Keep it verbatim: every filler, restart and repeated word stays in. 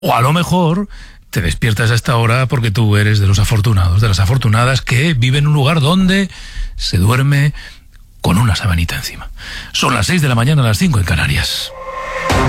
O a lo mejor te despiertas a esta hora porque tú eres de los afortunados, de las afortunadas que viven en un lugar donde se duerme con una sabanita encima. Son las seis de la mañana, las cinco en Canarias.